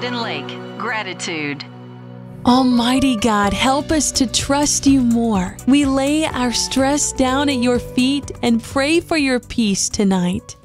Hidden Lake, gratitude. Almighty God, help us to trust you more. We lay our stress down at your feet and pray for your peace tonight.